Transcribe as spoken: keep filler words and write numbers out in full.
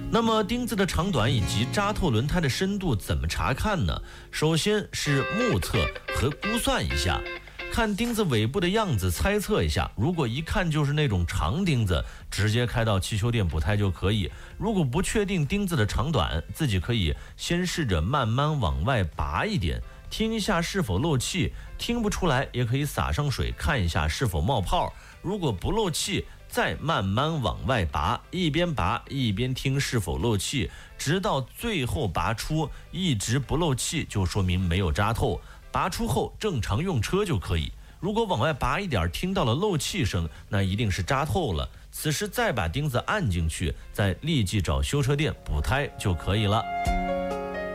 那么钉子的长短以及扎透轮胎的深度怎么查看呢？首先是目测和估算一下，看钉子尾部的样子猜测一下，如果一看就是那种长钉子，直接开到汽修店补胎就可以。如果不确定钉子的长短，自己可以先试着慢慢往外拔一点，听一下是否漏气，听不出来也可以洒上水看一下是否冒泡，如果不漏气再慢慢往外拔，一边拔一边听是否漏气，直到最后拔出一直不漏气，就说明没有扎透，拔出后正常用车就可以。如果往外拔一点听到了漏气声，那一定是扎透了，此时再把钉子按进去，再立即找修车店补胎就可以了。